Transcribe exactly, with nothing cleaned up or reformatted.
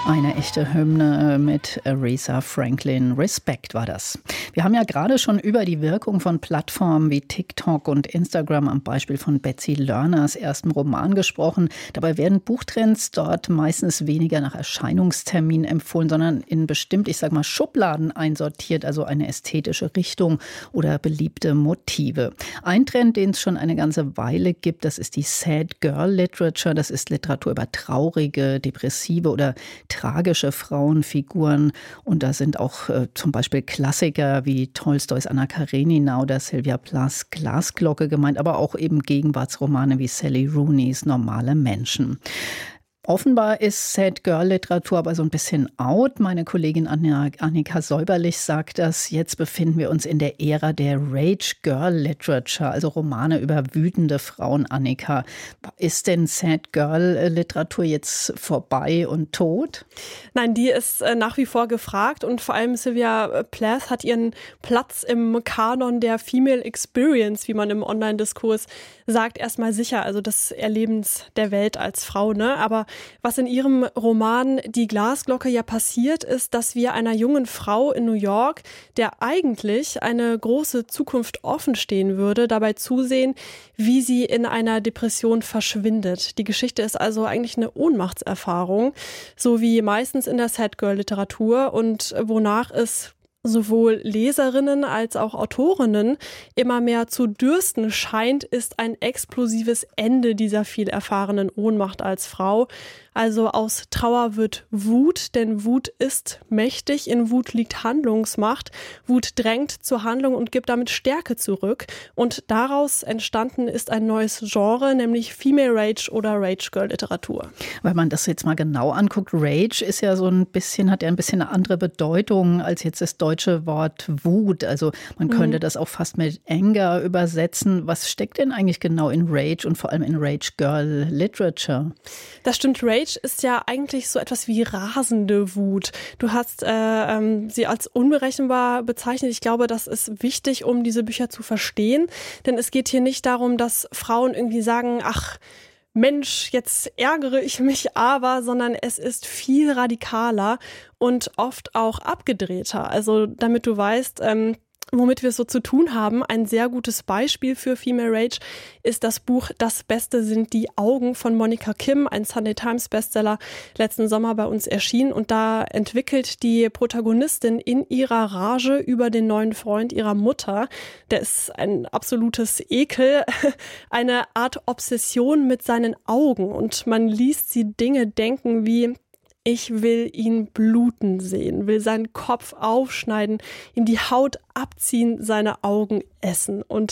Eine echte Hymne mit Aretha Franklin. Respect war das. Wir haben ja gerade schon über die Wirkung von Plattformen wie TikTok und Instagram am Beispiel von Betsy Lerners ersten Roman gesprochen. Dabei werden Buchtrends dort meistens weniger nach Erscheinungstermin empfohlen, sondern in bestimmt, ich sag mal, Schubladen einsortiert, also eine ästhetische Richtung oder beliebte Motive. Ein Trend, den es schon eine ganze Weile gibt, das ist die Sad Girl Literature. Das ist Literatur über traurige, depressive oder tragische Frauenfiguren. Und da sind auch äh, zum Beispiel Klassiker wie Tolstois Anna Karenina oder Sylvia Plaths Glasglocke gemeint, aber auch eben Gegenwartsromane wie Sally Rooney's Normale Menschen. Offenbar ist Sad-Girl-Literatur aber so ein bisschen out. Meine Kollegin Annika Säuberlich sagt das. Jetzt befinden wir uns in der Ära der Rage-Girl-Literature, also Romane über wütende Frauen. Annika, ist denn Sad-Girl-Literatur jetzt vorbei und tot? Nein, die ist nach wie vor gefragt und vor allem Sylvia Plath hat ihren Platz im Kanon der Female Experience, wie man im Online-Diskurs sagt, erstmal sicher, also des Erlebens der Welt als Frau, ne? Aber was in ihrem Roman Die Glasglocke ja passiert, ist, dass wir einer jungen Frau in New York, der eigentlich eine große Zukunft offen stehen würde, dabei zusehen, wie sie in einer Depression verschwindet. Die Geschichte ist also eigentlich eine Ohnmachtserfahrung, so wie meistens in der Sad-Girl-Literatur und wonach es sowohl Leserinnen als auch Autorinnen immer mehr zu dürsten scheint, ist ein explosives Ende dieser viel erfahrenen Ohnmacht als Frau. Also aus Trauer wird Wut, denn Wut ist mächtig, in Wut liegt Handlungsmacht. Wut drängt zur Handlung und gibt damit Stärke zurück. Und daraus entstanden ist ein neues Genre, nämlich Female Rage oder Rage-Girl-Literatur. Wenn man das jetzt mal genau anguckt, Rage ist ja so ein bisschen, hat ja ein bisschen eine andere Bedeutung als jetzt das deutsche Wort Wut. Also man könnte mhm. das auch fast mit Anger übersetzen. Was steckt denn eigentlich genau in Rage und vor allem in Rage-Girl-Literature? Das stimmt, Rage ist ja eigentlich so etwas wie rasende Wut. Du hast äh, ähm, sie als unberechenbar bezeichnet. Ich glaube, das ist wichtig, um diese Bücher zu verstehen. Denn es geht hier nicht darum, dass Frauen irgendwie sagen, ach, Mensch, jetzt ärgere ich mich aber, sondern es ist viel radikaler und oft auch abgedrehter. Also damit du weißt, ähm, womit wir es so zu tun haben. Ein sehr gutes Beispiel für Female Rage ist das Buch Das Beste sind die Augen von Monica Kim, ein Sunday Times Bestseller, letzten Sommer bei uns erschienen. Und da entwickelt die Protagonistin in ihrer Rage über den neuen Freund ihrer Mutter, der ist ein absolutes Ekel, eine Art Obsession mit seinen Augen. Und man liest sie Dinge denken wie: Ich will ihn bluten sehen, will seinen Kopf aufschneiden, ihm die Haut abziehen, seine Augen essen. Und